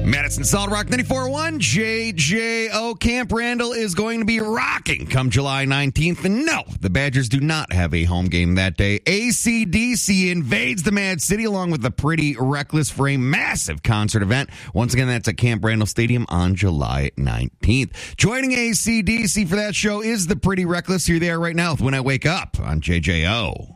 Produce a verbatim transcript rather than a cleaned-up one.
Madison Solid Rock ninety-four point one, J J O. Camp Randall is going to be rocking come July nineteenth. And no, the Badgers do not have a home game that day. A C D C invades the Mad City along with the Pretty Reckless for a massive concert event. Once again, that's at Camp Randall Stadium on July nineteenth. Joining A C D C for that show is the Pretty Reckless. You're there right now with When I Wake Up on J J O.